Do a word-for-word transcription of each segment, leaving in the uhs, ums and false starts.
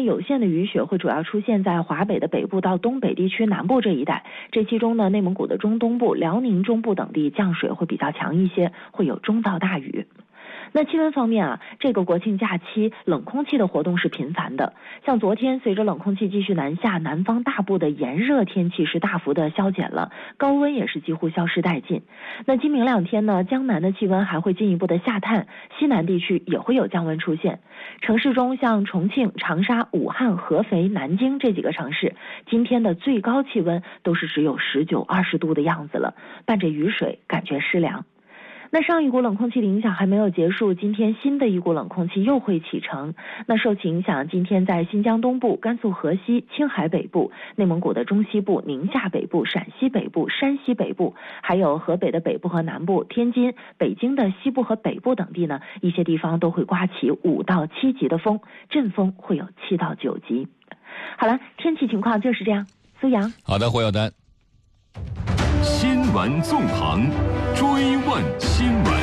天有限的雨雪会主要出现在华北的北部到东北地区南部这一带，这其中呢，内蒙古的中东部、辽宁中部等地降水会比较强一些，会有中到大雨。那气温方面啊，这个国庆假期冷空气的活动是频繁的。像昨天，随着冷空气继续南下，南方大部的炎热天气是大幅的消减了，高温也是几乎消失殆尽。那今明两天呢，江南的气温还会进一步的下探，西南地区也会有降温出现。城市中像重庆、长沙、武汉、合肥、南京这几个城市，今天的最高气温都是只有十九、二十度的样子了，伴着雨水，感觉湿凉。那上一股冷空气的影响还没有结束，今天新的一股冷空气又会启程。那受其影响，今天在新疆东部、甘肃河西、青海北部、内蒙古的中西部、宁夏北部、陕西北部、山西北部，还有河北的北部和南部、天津、北京的西部和北部等地呢，一些地方都会刮起五到七级的风，阵风会有七到九级。好了，天气情况就是这样。苏阳， 好的，胡晓丹。 新闻纵横，追问新闻。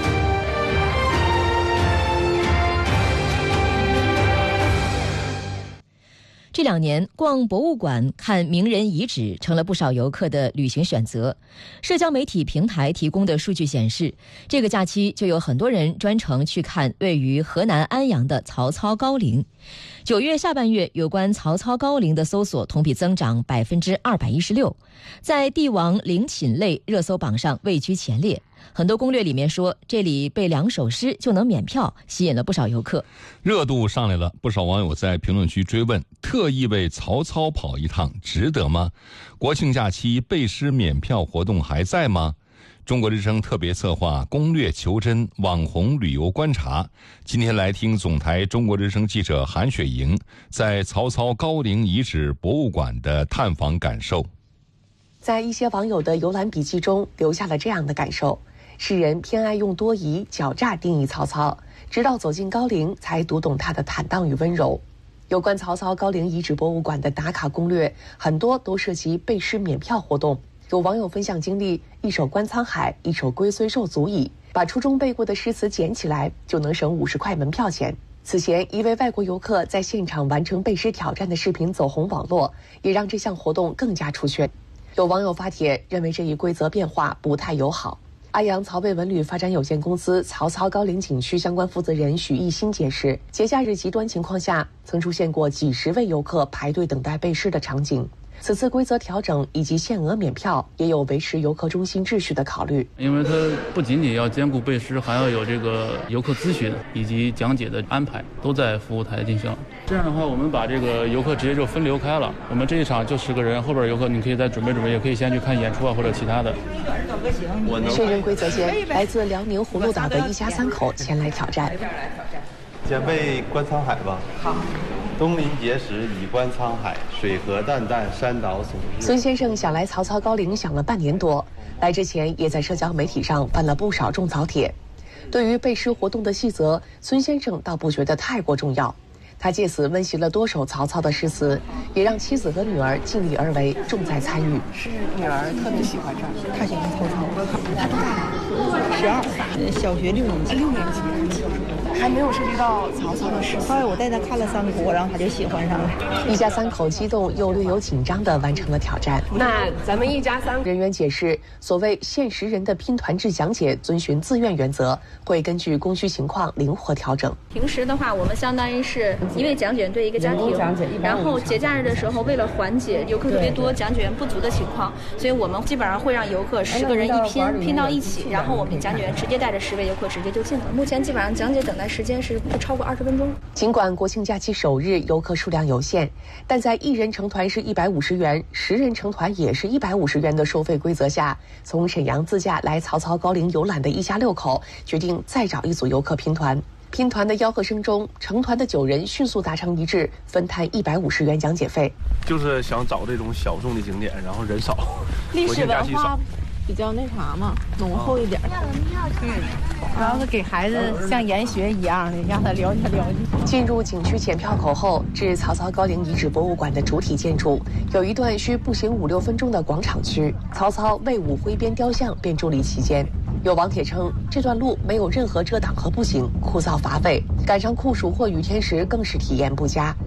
这两年，逛博物馆、看名人遗址成了不少游客的旅行选择。社交媒体平台提供的数据显示，这个假期就有很多人专程去看位于河南安阳的曹操高陵。九月下半月，有关曹操高陵的搜索同比增长百分之二百一十六，在帝王陵寝类热搜榜上位居前列。很多攻略里面说，这里背两首诗就能免票，吸引了不少游客。 热度上来了，不少网友在评论区追问：特意为曹操跑一趟，值得吗？国庆假期背诗免票活动还在吗？中国之声特别策划攻略求真网红旅游观察，今天来听总台中国之声记者韩雪莹在曹操高陵遗址博物馆的探访感受。 在一些网友的游览笔记中留下了这样的感受：世人偏爱用多疑、狡诈定义曹操，直到走进高陵才读懂他的坦荡与温柔。有关曹操高陵遗址博物馆的打卡攻略，很多都涉及背诗免票活动。有网友分享经历，一首《观沧海》，一首《龟虽寿》足矣，把初中背过的诗词捡起来，就能省五十块门票钱。此前，一位外国游客在现场完成背诗挑战的视频走红网络，也让这项活动更加出圈。有网友发帖认为这一规则变化不太友好。安阳曹魏文旅发展有限公司曹操高陵景区相关负责人许艺新解释，节假日极端情况下，曾出现过几十位游客排队等待背诗的场景。此次规则调整以及限额免票，也有维持游客中心秩序的考虑。 因为它不仅仅要兼顾背诗，还要有这个游客咨询以及讲解的安排，都在服务台进行。这样的话，我们把这个游客直接就分流开了。我们这一场就十个人，后边游客你可以再准备准备，也可以先去看演出啊或者其他的。 确认规则间，来自辽宁葫芦岛的一家三口前来挑战。 先背观沧海吧。好。东临碣石，以观沧海，水河淡淡，山岛竦日。 孙先生想来曹操高陵想了半年多，来之前也在社交媒体上翻了不少种草帖。对于背诗活动的细则，孙先生倒不觉得太过重要。他借此温习了多首曹操的诗词，也让妻子和女儿尽力而为，重在参与。 是女儿特别喜欢这儿，她喜欢曹操。她多大？十二，小学六年级。六年级。还没有涉及到曹操的诗词。后来我带他看了三国，然后他就喜欢上了。 一家三口激动又略有紧张地完成了挑战。 那咱们一家三人员解释，所谓限时人的拼团制讲解遵循自愿原则，会根据供需情况灵活调整。 平时的话，我们相当于是一位讲解员对一个家庭，然后节假日的时候，为了缓解游客特别多、讲解员不足的情况，所以我们基本上会让游客十个人一拼，拼到一起，然后我们讲解员直接带着十位游客直接就进了。目前基本上讲解等待时间是不超过二十分钟。 尽管国庆假期首日游客数量有限，但在一人成团是一百五十元，十人成团也是一百五十元的收费规则下，从沈阳自驾来曹操高陵游览的一家六口决定再找一组游客拼团。拼团的吆喝声中，成团的九人迅速达成一致，分摊一百五十元讲解费。 就是想找这种小众的景点，然后人少， 历史文化比较那啥嘛，浓厚一点。 对，主要是给孩子像研学一样的，让他了解了解。 进入景区检票口后，至曹操高陵遗址博物馆的主体建筑有一段需步行五六分钟的广场区，曹操魏武挥鞭雕像便伫立其间。有网帖称，这段路没有任何遮挡和步行，枯燥乏味，赶上酷暑或雨天时更是体验不佳。